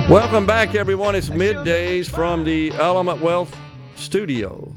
Welcome back, everyone. It's middays from the Element Wealth studio.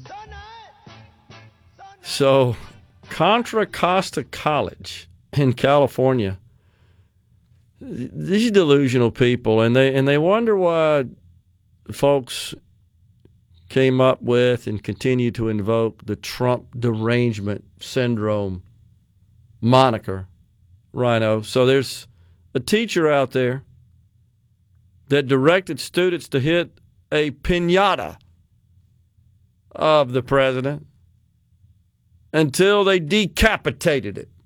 So, Contra Costa College in California, these delusional people, and they wonder why folks came up with and continue to invoke the Trump derangement syndrome moniker, Rhino. So there's a teacher out there that directed students to hit a piñata of the president until they decapitated it.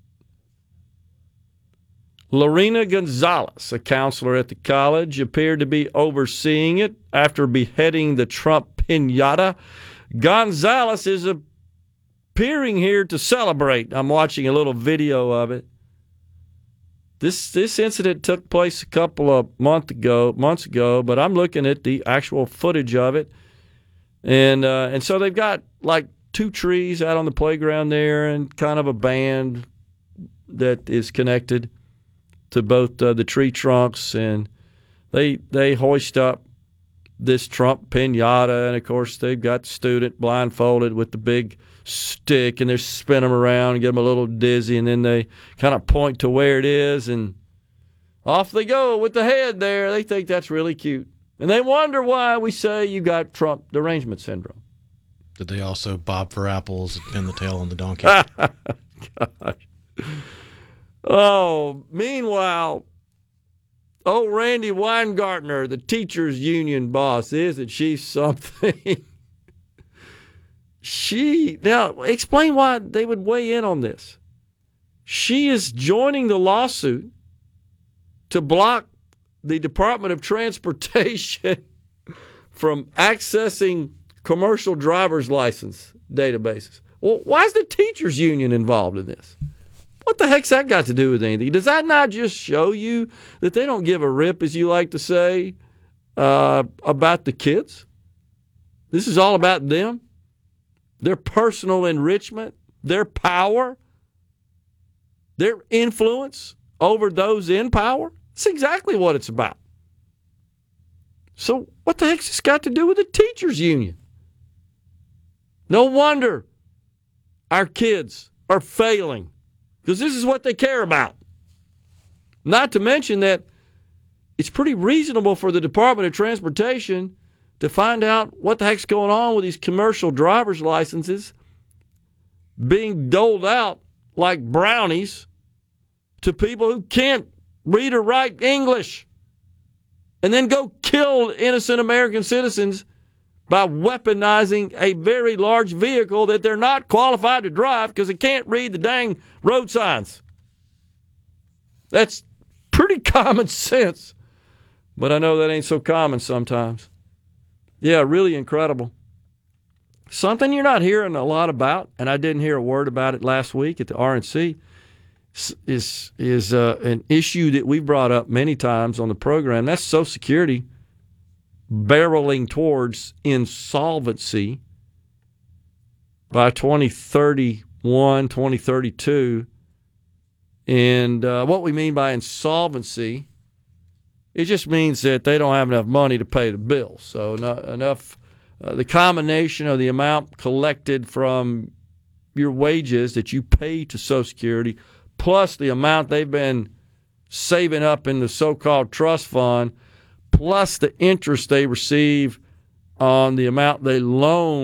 Lorena Gonzalez, a counselor at the college, appeared to be overseeing it after beheading the Trump piñata. Gonzalez is appearing here to celebrate. I'm watching a little video of it. This incident took place a couple of months ago, but I'm looking at the actual footage of it, and so they've got like two trees out on the playground there, and kind of a band that is connected to both the tree trunks, and they hoist up this Trump piñata, and of course they've got the student blindfolded with the big stick, and they're spinning them around and get them a little dizzy, and then they kind of point to where it is, and off they go with the head there. They think that's really cute, and they wonder why we say you got Trump derangement syndrome. Did they also bob for apples and pin the tail on the donkey? Gosh. Oh, meanwhile, old Randy Weingartner, the teachers union boss, isn't she something? Now, explain why they would weigh in on this. She is joining the lawsuit to block the Department of Transportation from accessing commercial driver's license databases. Well, why is the teachers union involved in this? What the heck's that got to do with anything? Does that not just show you that they don't give a rip, as you like to say, about the kids? This is all about them, their personal enrichment, their power, their influence over those in power. That's exactly what it's about. So what the heck's this got to do with the teachers union? No wonder our kids are failing, because this is what they care about. Not to mention that it's pretty reasonable for the Department of Transportation to find out what the heck's going on with these commercial driver's licenses being doled out like brownies to people who can't read or write English, and then go kill innocent American citizens by weaponizing a very large vehicle that they're not qualified to drive because they can't read the dang road signs. That's pretty common sense, but I know that ain't so common sometimes. Yeah, really incredible. Something you're not hearing a lot about, and I didn't hear a word about it last week at the RNC, is an issue that we brought up many times on the program. That's Social Security barreling towards insolvency by 2031, 2032. And what we mean by insolvency, it just means that they don't have enough money to pay the bills. So not enough, the combination of the amount collected from your wages that you pay to Social Security plus the amount they've been saving up in the so-called trust fund plus the interest they receive on the amount they loan